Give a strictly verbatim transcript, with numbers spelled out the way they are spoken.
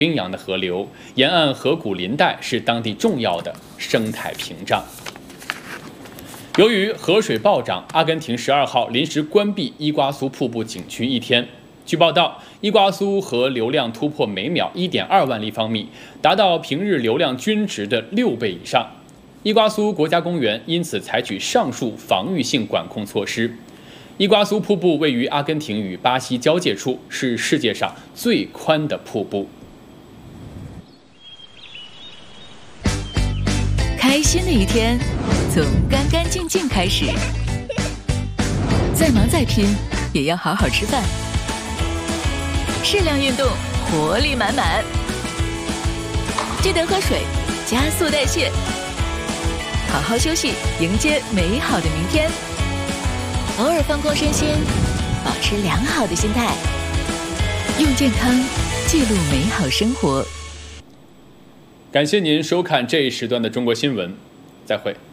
冰洋的河流，沿岸河谷林带是当地重要的生态屏障。由于河水暴涨，阿根廷十二号临时关闭伊瓜苏瀑布景区一天。据报道，伊瓜苏河流量突破每秒 一点二万立方米，达到平日流量均值的六倍以上。伊瓜苏国家公园因此采取上述防御性管控措施。伊瓜苏瀑布位于阿根廷与巴西交界处，是世界上最宽的瀑布。 开心的一天从干干净净开始，再忙再拼也要好好吃饭，适量运动，活力满满。记得喝水，加速代谢，好好休息，迎接美好的明天。偶尔放空身心，保持良好的心态，用健康记录美好生活。 感谢您收看这一时段的中国新闻，再会。